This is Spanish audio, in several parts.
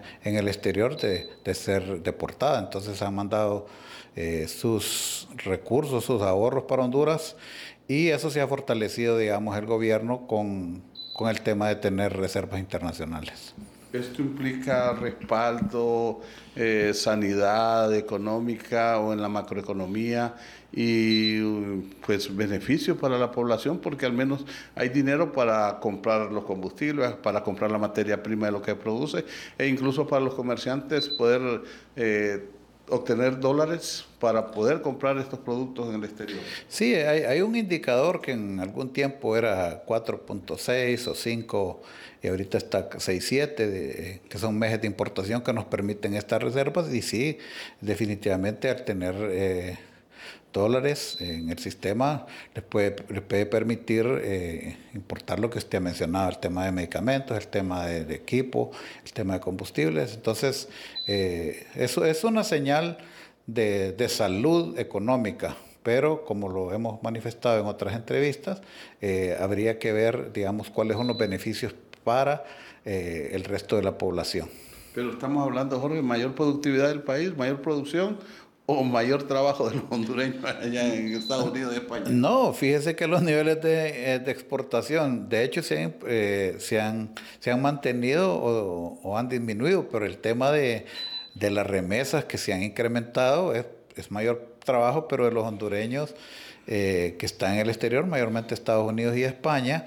en el exterior de ser deportada. Entonces han mandado sus recursos, sus ahorros para Honduras, y eso se ha fortalecido, digamos, el gobierno con el tema de tener reservas internacionales. ¿Esto implica respaldo, sanidad económica o en la macroeconomía y pues beneficio para la población? Porque al menos hay dinero para comprar los combustibles, para comprar la materia prima de lo que produce e incluso para los comerciantes poder obtener dólares para poder comprar estos productos en el exterior. Sí, hay un indicador que en algún tiempo era 4,6 o 5 y ahorita está 6,7, que son meses de importación que nos permiten estas reservas. Y sí, definitivamente al tener dólares en el sistema les puede permitir importar lo que usted ha mencionado, el tema de medicamentos, el tema de equipo, el tema de combustibles. Entonces, eso es una señal de salud económica, pero como lo hemos manifestado en otras entrevistas, habría que ver, digamos, cuáles son los beneficios para el resto de la población. Pero estamos hablando, Jorge, mayor productividad del país, mayor producción o mayor trabajo de los hondureños allá en Estados Unidos y España. No, fíjese que los niveles de exportación, de hecho, se han mantenido o han disminuido, pero el tema de las remesas que se han incrementado es mayor trabajo, pero de los hondureños que están en el exterior, mayormente Estados Unidos y España,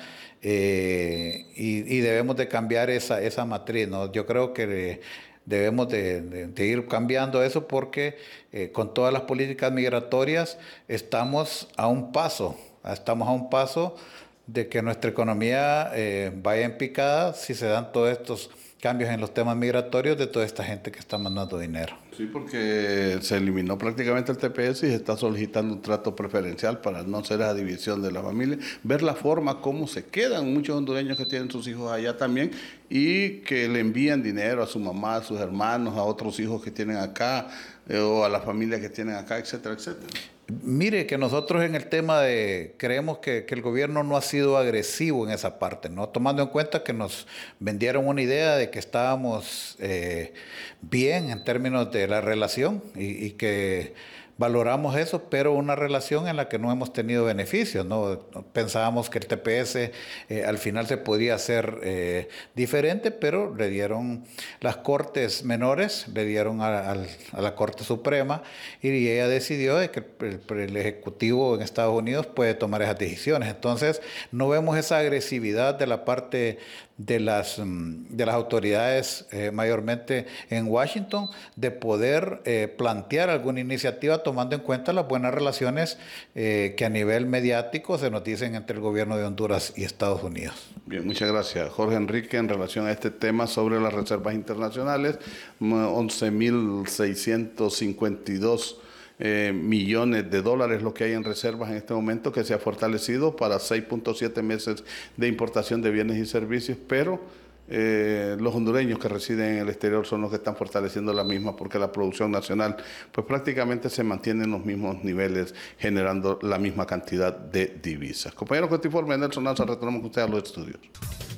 y debemos de cambiar esa matriz, ¿no? Yo creo que debemos de ir cambiando eso porque con todas las políticas migratorias estamos a un paso de que nuestra economía vaya en picada si se dan todos estos cambios en los temas migratorios de toda esta gente que está mandando dinero. Sí, porque se eliminó prácticamente el TPS y se está solicitando un trato preferencial para no hacer la división de la familia, ver la forma como se quedan muchos hondureños que tienen sus hijos allá también y que le envían dinero a su mamá, a sus hermanos, a otros hijos que tienen acá o a la familia que tienen acá, etcétera, etcétera. Mire que nosotros en el tema creemos que el gobierno no ha sido agresivo en esa parte, ¿no? Tomando en cuenta que nos vendieron una idea de que estábamos bien en términos de la relación y que valoramos eso, pero una relación en la que no hemos tenido beneficios, ¿no? Pensábamos que el TPS al final se podía hacer diferente, pero le dieron las cortes menores, le dieron a la Corte Suprema y ella decidió de que el Ejecutivo en Estados Unidos puede tomar esas decisiones. Entonces, no vemos esa agresividad de la parte de las autoridades, mayormente en Washington, de poder plantear alguna iniciativa tomando en cuenta las buenas relaciones que a nivel mediático se nos dicen entre el gobierno de Honduras y Estados Unidos. Bien, muchas gracias, Jorge Enrique, en relación a este tema sobre las reservas internacionales, 11.652 millones de dólares lo que hay en reservas en este momento, que se ha fortalecido para 6,7 meses de importación de bienes y servicios, pero los hondureños que residen en el exterior son los que están fortaleciendo la misma porque la producción nacional pues prácticamente se mantiene en los mismos niveles, generando la misma cantidad de divisas. Compañero, con este informe, Nelson Alza, retornamos con usted a los estudios.